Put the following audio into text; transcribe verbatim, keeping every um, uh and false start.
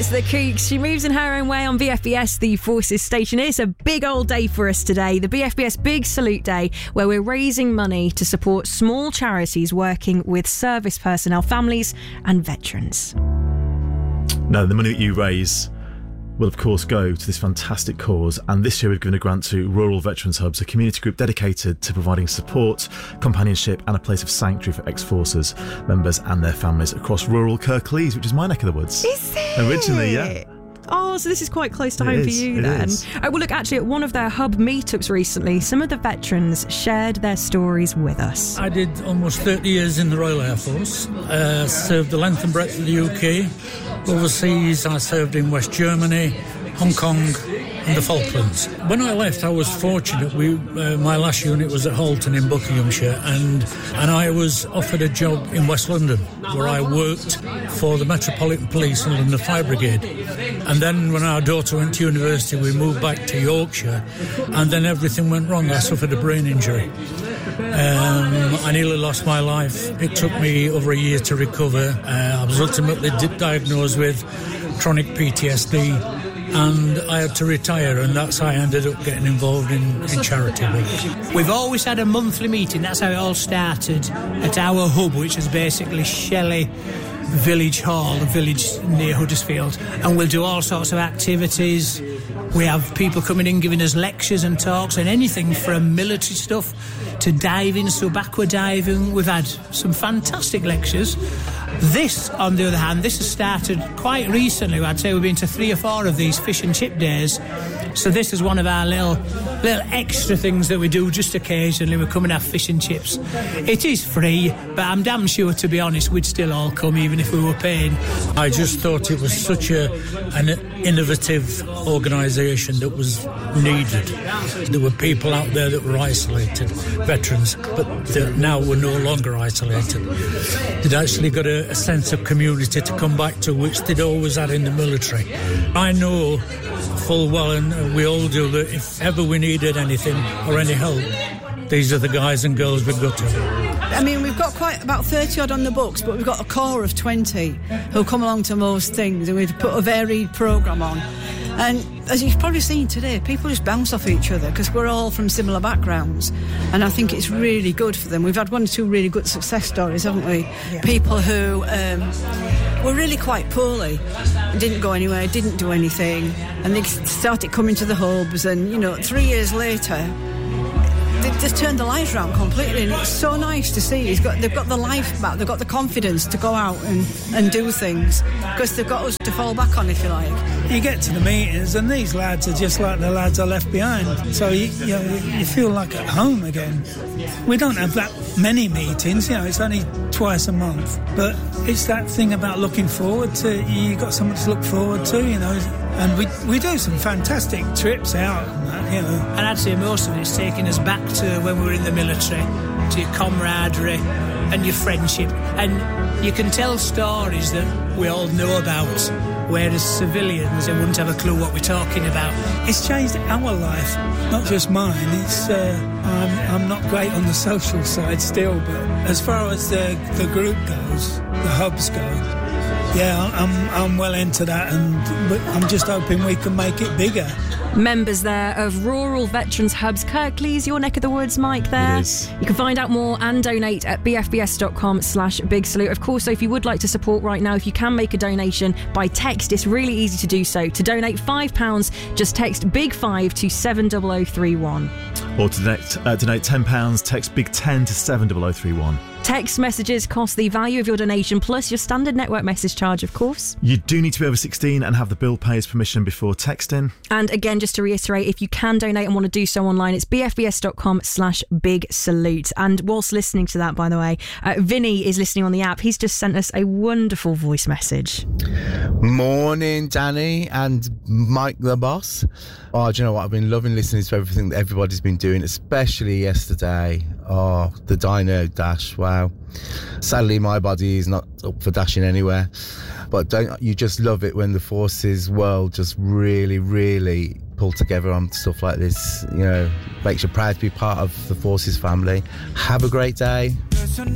It's the Kooks. She moves in her own way on B F B S, the Forces station. It's a big old day for us today, the B F B S Big Salute Day, where we're raising money to support small charities working with service personnel, families and veterans. No, the money that you raise will of course go to this fantastic cause, and this year we've given a grant to Rural Veterans Hubs, a community group dedicated to providing support, companionship and a place of sanctuary for ex-forces members and their families across rural Kirklees, which is my neck of the woods. Is it? Originally, yeah. Oh, so this is quite close to It home is, for you it then. is. Uh, well, look, actually, at one of their hub meetups recently, some of the veterans shared their stories with us. I did almost thirty years in the Royal Air Force, uh, served the length and breadth of the U K. Overseas, I served in West Germany, Hong Kong and the Falklands. When I left, I was fortunate. We, uh, my last unit was at Halton in Buckinghamshire, and, and I was offered a job in West London, where I worked for the Metropolitan Police and London Fire Brigade. And then when our daughter went to university, we moved back to Yorkshire, and then everything went wrong. I suffered a brain injury. Um, I nearly lost my life. It took me over a year to recover. Uh, I was ultimately di- diagnosed with chronic P T S D, and I had to retire, and that's how I ended up getting involved in, in charity work. We've always had a monthly meeting. That's how it all started at our hub, which is basically Shelley Village Hall, a village near Huddersfield, and we'll do all sorts of activities. We have people coming in giving us lectures and talks and anything from military stuff to diving, sub-aqua diving. We've had some fantastic lectures. This, on the other hand, this has started quite recently. I'd say we've been to three or four of these fish and chip days. So this is one of our little little extra things that we do just occasionally. We come and have fish and chips. It is free, but I'm damn sure, to be honest, we'd still all come even if we were paying. I just thought it was such a an innovative organisation that was needed. There were people out there that were isolated, veterans, but that now were no longer isolated. They'd actually got a, a sense of community to come back to, which they'd always had in the military. I know full well, and we all do, that if ever we needed anything or any help, these are the guys and girls we'd go to. I mean, we've got quite about thirty odd on the books, but we've got a core of twenty who come along to most things, and we've put a varied programme on. And as you've probably seen today, people just bounce off each other because we're all from similar backgrounds, and I think it's really good for them. We've had one or two really good success stories, haven't we? Yeah. People who um, were really quite poorly, didn't go anywhere, didn't do anything, and they started coming to the hubs, and, you know, three years later, they've just turned the lives around completely, and it's so nice to see. He's got, they've got the life back, they've got the confidence to go out and, and do things, because they've got us to fall back on, if you like. You get to the meetings and these lads are just like the lads I left behind, so you, you know, you feel like at home again. We don't have that many meetings, you know, it's only twice a month, but it's that thing about looking forward to. You got something to look forward to, you know, and we we do some fantastic trips out and that, you know. And I'd say most of it's taking us back to when we were in the military, to your camaraderie and your friendship, and you can tell stories that we all know about, whereas civilians, they wouldn't have a clue what we're talking about. It's changed our life, not just mine. It's uh, I'm, I'm not great on the social side still, but as far as the, the group goes, the hubs go, yeah, I'm, I'm well into that, and I'm just hoping we can make it bigger. Members there of Rural Veterans Hubs, Kirklees, your neck of the woods, Mike, there. It is. You can find out more and donate at bfbs.com slash big salute. Of course, so if you would like to support right now, if you can make a donation by text, it's really easy to do so. To donate five pounds, just text big five to seven zero zero three one. Or to donate, uh, donate ten pounds, text big ten to seven zero zero three one. Text messages cost the value of your donation plus your standard network message charge, of course. You do need to be over sixteen and have the bill payer's permission before texting. And again, just to reiterate, if you can donate and want to do so online, it's bfbs.com slash big salute. And whilst listening to that, by the way, uh, Vinny is listening on the app. He's just sent us a wonderful voice message. Morning, Danny and Mike the boss. Oh, do you know what? I've been loving listening to everything that everybody's been doing, especially yesterday. Oh, the Dino Dash, wow. Sadly, my body is not up for dashing anywhere. But don't you just love it when the forces world just really, really pull together on stuff like this? You know, makes you proud to be part of the forces family. Have a great day.